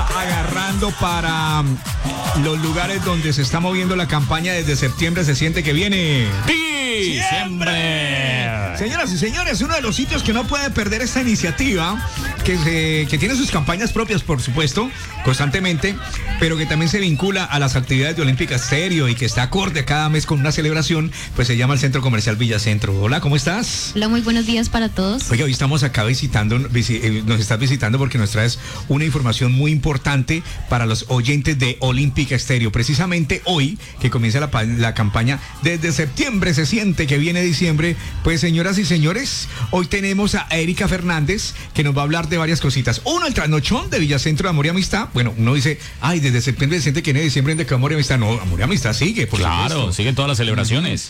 está agarrando para los lugares donde se está moviendo la campaña desde septiembre. Se siente que viene diciembre. Señoras y señores, uno de los sitios que no puede perder esta iniciativa, que tiene sus campañas propias, por supuesto, constantemente, pero que también se vincula a las actividades de Olímpica Estéreo y que está acorde cada mes con una celebración, pues se llama el Centro Comercial Villacentro. Hola, ¿cómo estás? Hola, muy buenos días para todos. Oye, hoy estamos acá nos estás visitando porque nos traes una información muy importante para los oyentes de Olímpica Estéreo. Precisamente hoy, que comienza la campaña, desde septiembre se siente que viene diciembre. Pues señoras y señores, hoy tenemos a Erika Fernández, que nos va a hablar de varias cositas. Uno, el trasnochón de Villacentro de Amor y Amistad. Bueno, uno dice, ay, desde septiembre se siente que viene diciembre de Amor y Amistad. No, Amor y Amistad sigue, por supuesto. Siguen todas las celebraciones.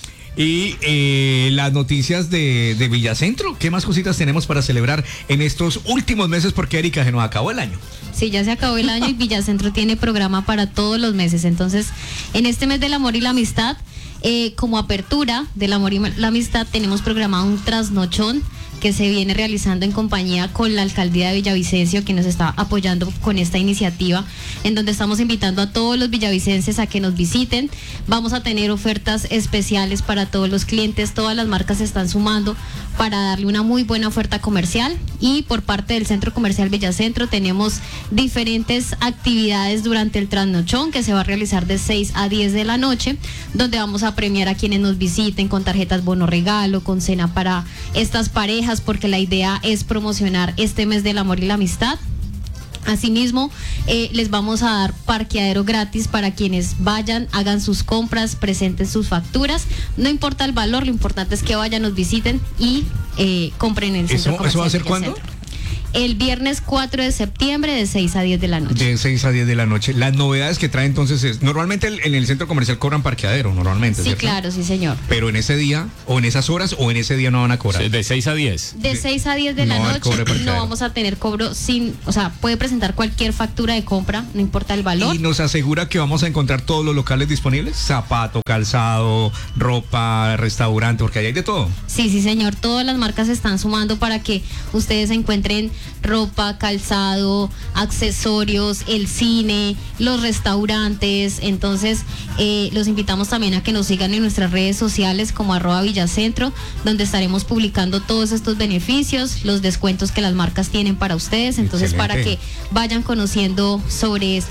Y las noticias de Villacentro. ¿Qué más cositas tenemos para celebrar en estos últimos meses? Porque, Erika, se nos acabó el año. Sí, ya se acabó el año y Villacentro tiene programa para todos los meses. Entonces, en este mes del amor y la amistad, como apertura del amor y la amistad, tenemos programado un trasnochón que se viene realizando en compañía con la Alcaldía de Villavicencio, que nos está apoyando con esta iniciativa, en donde estamos invitando a todos los villavicenses a que nos visiten. Vamos a tener ofertas especiales para todos los clientes, todas las marcas se están sumando para darle una muy buena oferta comercial, y por parte del Centro Comercial Villacentro tenemos diferentes actividades durante el trasnochón que se va a realizar de 6 a 10 de la noche, donde vamos a premiar a quienes nos visiten con tarjetas bono regalo, con cena para estas parejas, porque la idea es promocionar este mes del amor y la amistad. Asimismo, les vamos a dar parqueadero gratis para quienes vayan, hagan sus compras, presenten sus facturas. No importa el valor, lo importante es que vayan, nos visiten y compren en el Centro Comercial. ¿Eso va a ser cuándo? El viernes 4 de septiembre de 6 a 10 de la noche. De 6 a 10 de la noche. Las novedades que trae entonces es, normalmente en el centro comercial cobran parqueadero, normalmente, sí, ¿cierto? Claro, sí, señor. Pero en ese día, o en esas horas, o en ese día no van a cobrar. De 6 a 10. De 6 a 10 de la noche no vamos a tener cobro puede presentar cualquier factura de compra, no importa el valor. ¿Y nos asegura que vamos a encontrar todos los locales disponibles? Zapato, calzado, ropa, restaurante, porque ahí hay de todo. Sí, sí, señor. Todas las marcas se están sumando para que ustedes encuentren ropa, calzado, accesorios, el cine, los restaurantes. Entonces los invitamos también a que nos sigan en nuestras redes sociales como @Villacentro, donde estaremos publicando todos estos beneficios, los descuentos que las marcas tienen para ustedes. Entonces, excelente, para que vayan conociendo sobre este